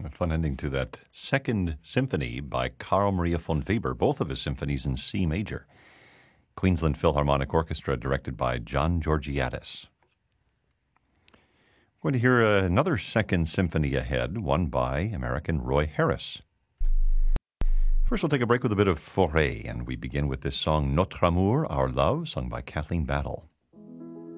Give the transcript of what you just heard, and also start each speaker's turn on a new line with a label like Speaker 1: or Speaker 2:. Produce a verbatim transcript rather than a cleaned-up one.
Speaker 1: A fun ending to that Second Symphony by Carl Maria von Weber, both of his symphonies in C major. Queensland Philharmonic Orchestra, directed by John Georgiadis. We're going to hear another Second Symphony ahead, one by American Roy Harris. First, we'll take a break with a bit of Fauré, and we begin with this song, Notre Amour, Our Love, sung by Kathleen Battle.